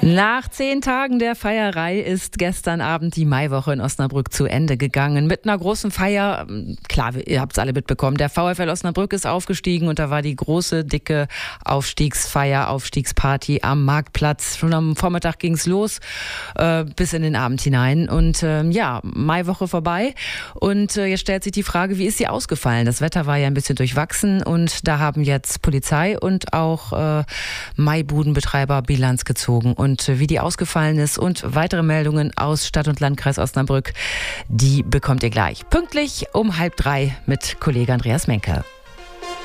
Nach 10 Tagen der Feierei ist gestern Abend die Maiwoche in Osnabrück zu Ende gegangen. Mit einer großen Feier, klar, ihr habt es alle mitbekommen, der VfL Osnabrück ist aufgestiegen und da war die große, dicke Aufstiegsfeier, Aufstiegsparty am Marktplatz. Schon am Vormittag ging es los, bis in den Abend hinein. Und Maiwoche vorbei. Und jetzt stellt sich die Frage, wie ist sie ausgefallen? Das Wetter war ja ein bisschen durchwachsen und da haben jetzt Polizei und auch Maibudenbetreiber Bilanz gezogen. Und wie die ausgefallen ist und weitere Meldungen aus Stadt- und Landkreis Osnabrück, die bekommt ihr gleich. Pünktlich um 2:30 mit Kollege Andreas Menke.